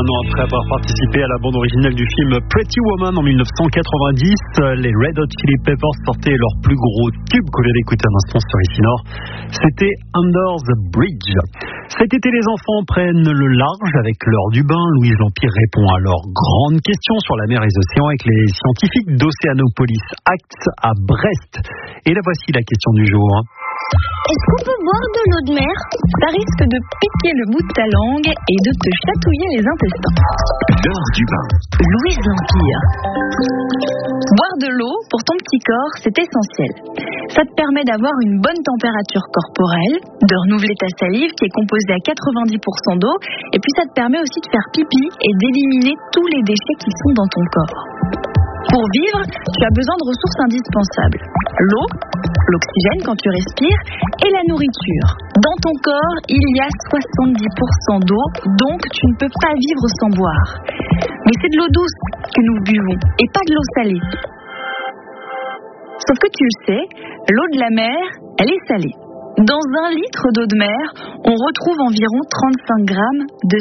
an après avoir participé à la bande originale du film Pretty Woman en 1990, les Red Hot Chili Peppers sortaient leur plus gros tube que j'avais écouté un instant sur ici Nord. C'était Under the Bridge. Cet été, les enfants prennent le large avec l'heure du bain. Louise Lampire répond à leurs grandes questions sur la mer et les océans avec les scientifiques d'Oceanopolis Act à Brest. Et la voici la question du jour. Est-ce qu'on peut boire de l'eau de mer ? Ça risque de piquer le bout de ta langue et de te chatouiller les intestins. L'heure du bain. Louise Lampire. Boire de l'eau pour ton petit corps, c'est essentiel. Ça te permet d'avoir une bonne température corporelle, de renouveler ta salive qui est composée à 90% d'eau, et puis ça te permet aussi de faire pipi et d'éliminer tous les déchets qui sont dans ton corps. Pour vivre, tu as besoin de ressources indispensables. L'eau, l'oxygène quand tu respires, et la nourriture. Dans ton corps, il y a 70% d'eau, donc tu ne peux pas vivre sans boire. Mais c'est de l'eau douce que nous buvons, et pas de l'eau salée. Sauf que tu le sais, l'eau de la mer, elle est salée. Dans 1 litre d'eau de mer, on retrouve environ 35 grammes de